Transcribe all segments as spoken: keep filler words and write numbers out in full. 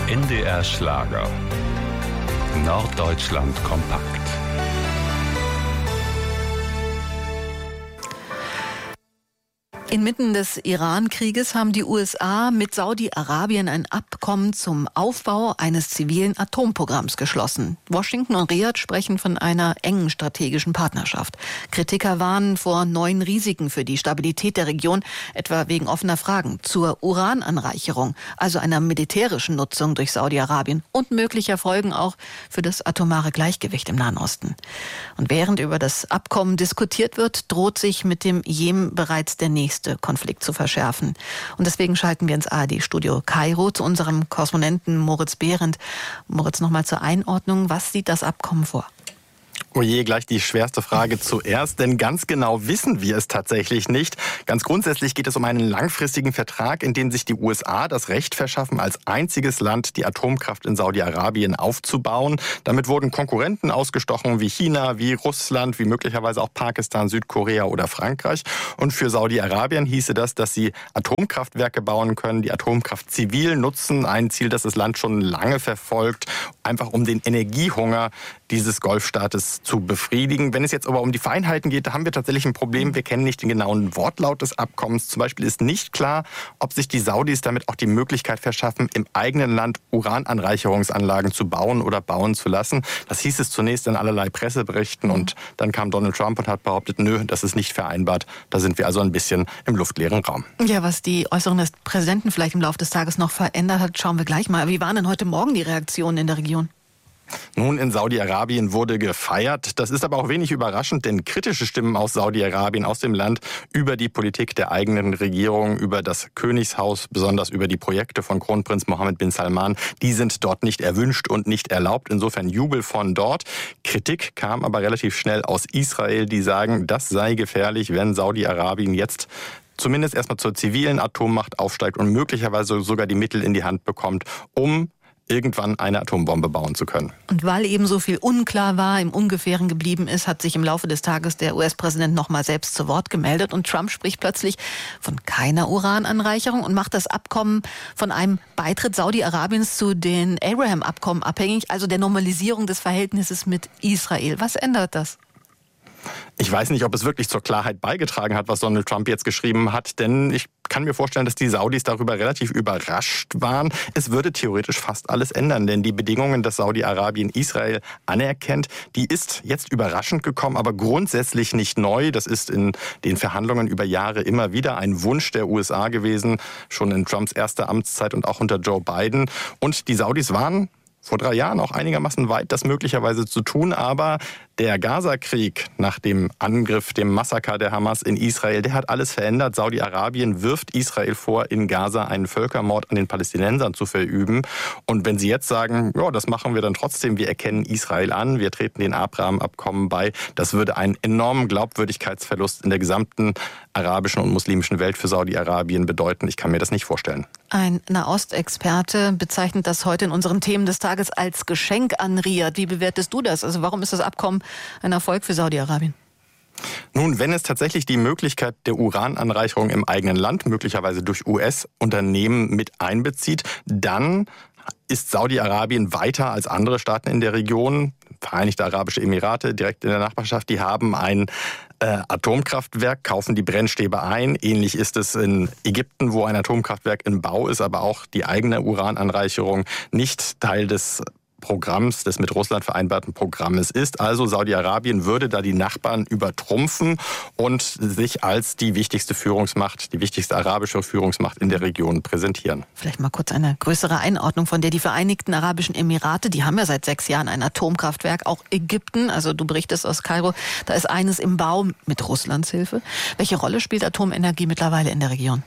N D R Schlager. Norddeutschland kompakt. Inmitten des Iran-Krieges haben die U S A mit Saudi-Arabien ein Abkommen zum Aufbau eines zivilen Atomprogramms geschlossen. Washington und Riad sprechen von einer engen strategischen Partnerschaft. Kritiker warnen vor neuen Risiken für die Stabilität der Region, etwa wegen offener Fragen zur Urananreicherung, also einer militärischen Nutzung durch Saudi-Arabien und möglicher Folgen auch für das atomare Gleichgewicht im Nahen Osten. Und während über das Abkommen diskutiert wird, droht sich mit dem Jemen bereits der nächste Konflikt zu verschärfen. Und deswegen schalten wir ins A R D-Studio Kairo zu unserem Korrespondenten Moritz Behrendt. Moritz, nochmal zur Einordnung. Was sieht das Abkommen vor? Oh je, gleich die schwerste Frage zuerst, denn ganz genau wissen wir es tatsächlich nicht. Ganz grundsätzlich geht es um einen langfristigen Vertrag, in dem sich die U S A das Recht verschaffen, als einziges Land die Atomkraft in Saudi-Arabien aufzubauen. Damit wurden Konkurrenten ausgestochen wie China, wie Russland, wie möglicherweise auch Pakistan, Südkorea oder Frankreich. Und für Saudi-Arabien hieße das, dass sie Atomkraftwerke bauen können, die Atomkraft zivil nutzen. Ein Ziel, das das Land schon lange verfolgt, einfach um den Energiehunger dieses Golfstaates zu befriedigen. Wenn es jetzt aber um die Feinheiten geht, da haben wir tatsächlich ein Problem. Wir kennen nicht den genauen Wortlaut des Abkommens. Zum Beispiel ist nicht klar, ob sich die Saudis damit auch die Möglichkeit verschaffen, im eigenen Land Urananreicherungsanlagen zu bauen oder bauen zu lassen. Das hieß es zunächst in allerlei Presseberichten und dann kam Donald Trump und hat behauptet, nö, das ist nicht vereinbart. Da sind wir also ein bisschen im luftleeren Raum. Ja, was die Äußerungen des Präsidenten vielleicht im Laufe des Tages noch verändert hat, schauen wir gleich mal. Wie waren denn heute Morgen die Reaktionen in der Region? Nun, in Saudi-Arabien wurde gefeiert. Das ist aber auch wenig überraschend, denn kritische Stimmen aus Saudi-Arabien, aus dem Land, über die Politik der eigenen Regierung, über das Königshaus, besonders über die Projekte von Kronprinz Mohammed bin Salman, die sind dort nicht erwünscht und nicht erlaubt. Insofern Jubel von dort. Kritik kam aber relativ schnell aus Israel, die sagen, das sei gefährlich, wenn Saudi-Arabien jetzt zumindest erstmal zur zivilen Atommacht aufsteigt und möglicherweise sogar die Mittel in die Hand bekommt, um irgendwann eine Atombombe bauen zu können. Und weil eben so viel unklar war, im Ungefähren geblieben ist, hat sich im Laufe des Tages der U S-Präsident noch mal selbst zu Wort gemeldet und Trump spricht plötzlich von keiner Urananreicherung und macht das Abkommen von einem Beitritt Saudi-Arabiens zu den Abraham-Abkommen abhängig, also der Normalisierung des Verhältnisses mit Israel. Was ändert das? Ich weiß nicht, ob es wirklich zur Klarheit beigetragen hat, was Donald Trump jetzt geschrieben hat, denn ich kann mir vorstellen, dass die Saudis darüber relativ überrascht waren. Es würde theoretisch fast alles ändern, denn die Bedingungen, dass Saudi-Arabien Israel anerkennt, die ist jetzt überraschend gekommen, aber grundsätzlich nicht neu. Das ist in den Verhandlungen über Jahre immer wieder ein Wunsch der U S A gewesen, schon in Trumps erster Amtszeit und auch unter Joe Biden. Und die Saudis waren vor drei Jahren auch einigermaßen weit, das möglicherweise zu tun, aber der Gaza-Krieg nach dem Angriff, dem Massaker der Hamas in Israel, der hat alles verändert. Saudi-Arabien wirft Israel vor, in Gaza einen Völkermord an den Palästinensern zu verüben. Und wenn sie jetzt sagen, ja, das machen wir dann trotzdem, wir erkennen Israel an, wir treten den Abraham-Abkommen bei, das würde einen enormen Glaubwürdigkeitsverlust in der gesamten arabischen und muslimischen Welt für Saudi-Arabien bedeuten. Ich kann mir das nicht vorstellen. Ein Nahostexperte bezeichnet das heute in unseren Themen des Tages als Geschenk an Riad. Wie bewertest du das? Also warum ist das Abkommen ein Erfolg für Saudi-Arabien? Nun, wenn es tatsächlich die Möglichkeit der Urananreicherung im eigenen Land, möglicherweise durch U S-Unternehmen mit einbezieht, dann ist Saudi-Arabien weiter als andere Staaten in der Region. Vereinigte Arabische Emirate direkt in der Nachbarschaft, die haben ein äh, Atomkraftwerk, kaufen die Brennstäbe ein. Ähnlich ist es in Ägypten, wo ein Atomkraftwerk im Bau ist, aber auch die eigene Urananreicherung nicht Teil des Programms, des mit Russland vereinbarten Programmes ist. Also Saudi-Arabien würde da die Nachbarn übertrumpfen und sich als die wichtigste Führungsmacht, die wichtigste arabische Führungsmacht in der Region präsentieren. Vielleicht mal kurz eine größere Einordnung von der. Die Vereinigten Arabischen Emirate, die haben ja seit sechs Jahren ein Atomkraftwerk. Auch Ägypten, also du berichtest aus Kairo, da ist eines im Bau mit Russlands Hilfe. Welche Rolle spielt Atomenergie mittlerweile in der Region?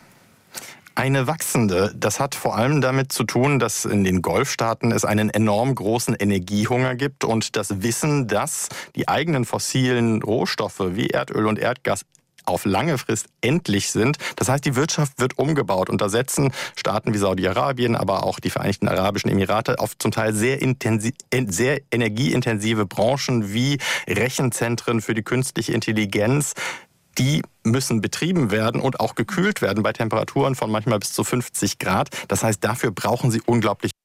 Eine wachsende. Das hat vor allem damit zu tun, dass in den Golfstaaten es einen enorm großen Energiehunger gibt und das Wissen, dass die eigenen fossilen Rohstoffe wie Erdöl und Erdgas auf lange Frist endlich sind. Das heißt, die Wirtschaft wird umgebaut und da setzen Staaten wie Saudi-Arabien, aber auch die Vereinigten Arabischen Emirate auf zum Teil sehr, intensiv, sehr energieintensive Branchen wie Rechenzentren für die künstliche Intelligenz. Die müssen betrieben werden und auch gekühlt werden bei Temperaturen von manchmal bis zu fünfzig Grad. Das heißt, dafür brauchen sie unglaublich